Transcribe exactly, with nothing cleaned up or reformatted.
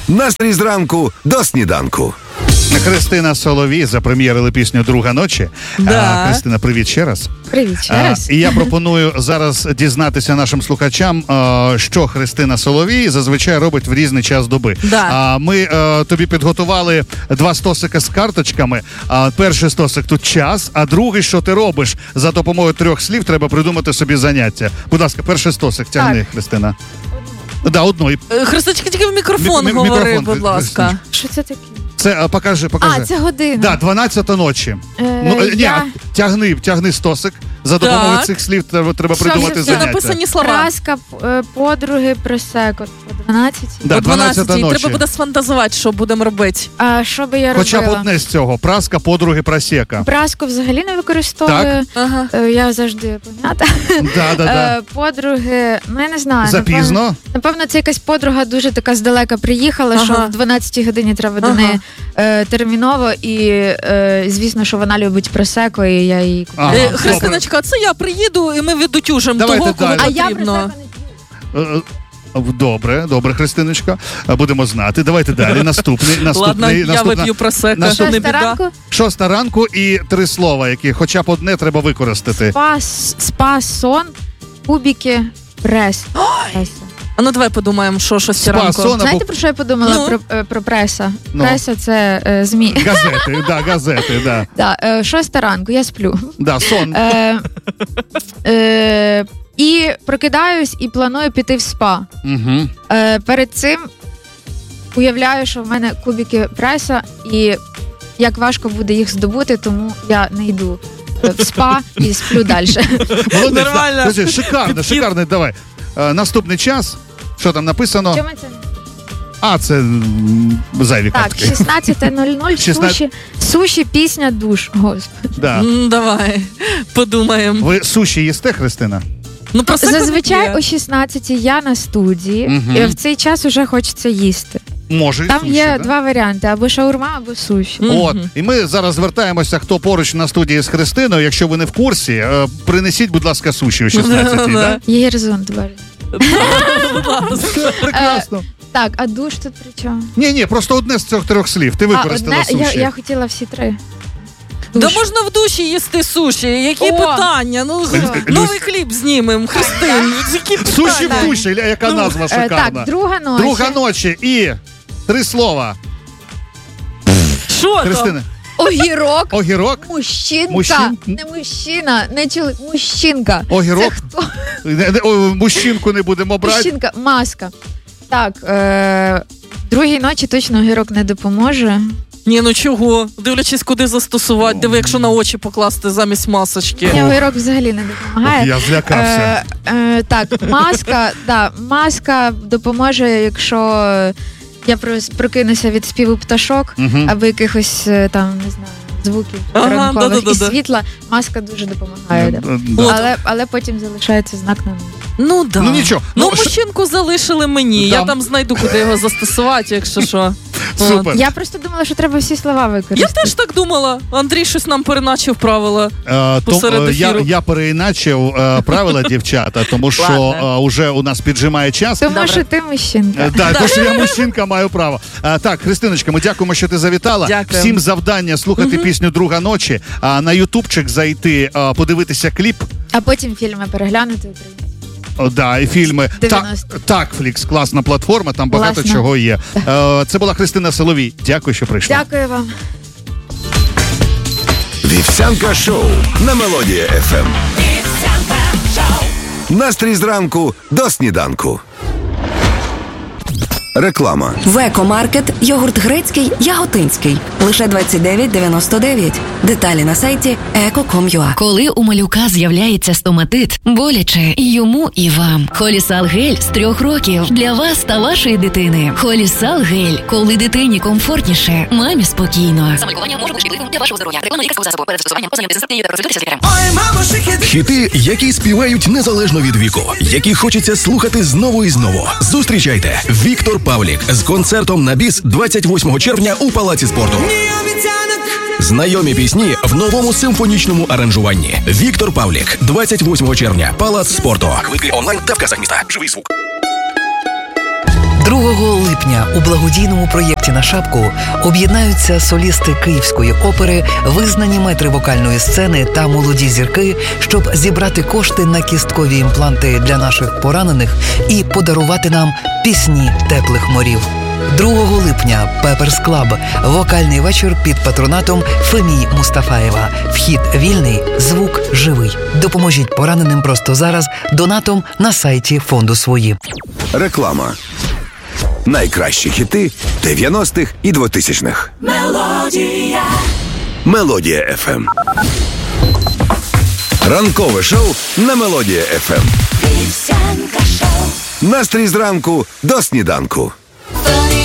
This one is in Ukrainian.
Настрій зранку до сніданку. Христина Соловій запрем'єрили пісню «Друга ночі». Да. А, Христина, привіт ще раз. Привіт ще раз. А, і я пропоную зараз дізнатися нашим слухачам, а, що Христина Соловій зазвичай робить в різний час доби. Да. А, ми а, тобі підготували два стосики з карточками. А, перший стосик тут час, а другий, що ти робиш? За допомогою трьох слів треба придумати собі заняття. Будь ласка, перший стосик тягни, Так. Христина. Да, одну. І... Христочка, тільки в мікрофон Мі- мі- говори, мікрофон, будь ласка. Христочка. Що це таке? Це а, покажи, покажи. А, це година. Да, дванадцята ночі. Е, ну, е, ні, я- тягни, тягни стосик. За допомогою Так. цих слів треба, треба Що придумати вже Це заняття. написані слова. Праска, п- подруги, просеко. По дванадцятій. Да, О дванадцятій. дванадцята ночі. Треба буде сфантазувати, що будемо робити. А що би я Хоча б робила? одне з цього. Праска, подруги, просека. Праску взагалі не використовую. Ага. Е, Я завжди пом'ята. Да, да, да. Е, Подруги, ну я не знаю. Запізно. Напевно, напевно, це якась подруга дуже така здалека приїхала, Ага. що в дванадцятій годині треба до Ага. неї е, терміново. І е, звісно, що вона любить просеко, і я її купила. Ага. Е, добре. Христиночка, це я приїду, і ми відутюжимо Давайте того, кого далі. А я потрібно. просеко не п'ю. Е, е, Добре, добре, Христиночка. Е, Будемо знати. Давайте далі. Наступний. Ладно, наступний, я наступна. вип'ю просека, наступний- що не Шоста біда. ранку. Шоста ранку і три слова, які хоча б одне треба використати. Спа, спа, сон, кубики, прес. Преса. А ну давай подумаємо, що щось Спа, ранку. сон. Знаєте, про що я подумала? Ну. Про, е, про преса. Ну. Преса – це е, ЗМІ. Газети, да, газети, да. Да, е, шоста ранку, я сплю. Да, сон. Е, е, і прокидаюсь і планую піти в спа. Угу. Е, перед цим уявляю, що в мене кубики преса, і як важко буде їх здобути, тому я не йду е, в спа і сплю далі. Молодець, Нормально. да. Друзі, шикарно, Підхід. шикарно. Давай. Е, Наступний час. Що там написано? Чому це? А, це м, зайві Так, картки. шістнадцята нуль нуль, шістнадцять суші, суші, пісня, душ. Господи. Да. М, Давай, подумаємо. Ви суші їсте, Христина? Ну, просека Зазвичай є. о шістнадцятій я на студії, Мгм. і в цей час уже хочеться їсти. Може, і Там суші, є да? два варіанти: або шаурма, або суші. Мгм. От, і ми зараз звертаємося, хто поруч на студії з Христиною. Якщо ви не в курсі, е, принесіть, будь ласка, суші о шістнадцятій, да? Є резон, товариш. Прекрасно. Так, а душ тут при чому? Ні, ні, просто одне з цих трьох слів. Ти А, використала одне, я, суші. я хотіла всі три. Да Душ. можна в душі їсти суші. Які О! питання? Ну, Люсь- новий хліб знімемо, Христин. Які питання? Суші в душі, ля- яка назва Е, шикарна. так, друга ночі. Друга ночі і три слова. Що там? Христина, Огірок. огірок, Мужчинка. Мужчин- Не мужчина, не чоловік. Мужчинка. огірок. Це хто? Не- не- о, Мужчинку не будемо брати. Мужчинка. Маска. Так, е- другій ночі точно огірок не допоможе. Ні, ну чого? Дивлячись, куди застосувати. Диви, якщо на очі покласти замість масочки. Ні, огірок взагалі не допомагає. Я злякався. Е, е, так, маска, да, маска допоможе, якщо я прос- прокинуся від співу пташок Мгм. або якихось е, там, не знаю, звуків Ага, ранкових да-да-да-да. і світла. Маска дуже допомагає. Да. Е, да. От. Але, але потім залишається знак на носі. Ну да. Ну, нічого. Ну, Ну, що- мужчинку залишили мені. Да. Я там знайду, куди його застосувати, якщо що. Супер. Я просто думала, що треба всі слова Я використати. теж так думала. Андрій щось нам переначив правила. Е, то, Посеред е, я, ефіру. я переіначив е, правила, дівчата, тому що Ладно. е, уже у нас піджимає час. Тому Добре. що ти мужчинка. Е, Да, тому що я мужчинка, маю право. Е, так, Христиночка, ми дякуємо, що ти завітала. Дякую. Всім завдання слухати пісню «Друга ночі», а на ютубчик зайти, е, подивитися кліп. А потім фільми переглянути українські. О, да, і фільми. дев'яності. Так, Флікс, класна платформа, там багато Класно. чого є. Е, це була Христина Соловій. Дякую, що прийшла. Дякую вам. Вівсянка шоу на Мелодія еф ем. Настрій зранку до сніданку. Реклама. В Екомаркет йогурт грецький яготинський. Лише двадцять дев'ять дев'яносто дев'ять. Деталі на сайті еко крапка ком крапка ю а. Коли у малюка з'являється стоматит, боляче і йому, і вам. Холісал гель з трьох років для вас та вашої дитини. Холісал гель, коли дитині комфортніше, мамі спокійно. Самолікування може бути шкідливим для вашого здоров'я. Реклама лікарського засобу. Перед застосуванням ознайомтеся з інструкцією та консультуйтеся з лікарем. Хіти, які співають незалежно від віку, які хочеться слухати знову і знову. Зустрічайте Віктор Павлік з концертом на біс двадцять восьмого червня у Палаці спорту. Знайомі пісні в новому симфонічному аранжуванні. Віктор Павлік, двадцять восьмого червня, Палац спорту. Квитки онлайн та в касах міста. Живий звук. другого липня у благодійному проєкті «На шапку» об'єднаються солісти Київської опери, визнані метри вокальної сцени та молоді зірки, щоб зібрати кошти на кісткові імпланти для наших поранених і подарувати нам пісні теплих морів. другого липня Pepper's Club. Вокальний вечір під патронатом Фемії Мустафаєва. Вхід вільний, звук живий. Допоможіть пораненим просто зараз донатом на сайті фонду «Свої». Реклама. Найкращі хіти дев'яностих і двотисячних. Мелодія. Мелодія еф ем. Ранкове шоу на Мелодія еф ем. Вівсянка шоу. Настрій зранку до сніданку.